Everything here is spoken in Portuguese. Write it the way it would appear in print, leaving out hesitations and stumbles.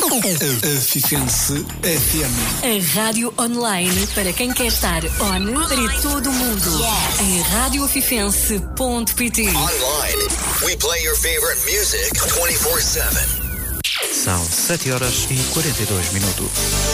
Aficense FM. A rádio online para quem quer estar on para todo o mundo. Em radioafifense.pt. Online, we play your favorite music 24/7. São 7h42.